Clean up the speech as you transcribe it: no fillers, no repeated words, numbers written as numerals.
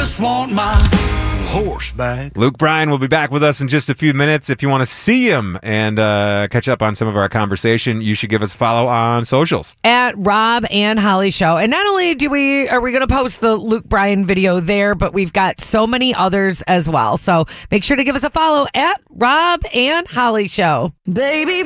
just want my horse back. Luke Bryan will be back with us in just a few minutes. If you want to see him and catch up on some of our conversation, you should give us a follow on socials. At Rob and Holly Show. And not only are we going to post the Luke Bryan video there, but we've got so many others as well. So make sure to give us a follow at Rob and Holly Show. Baby.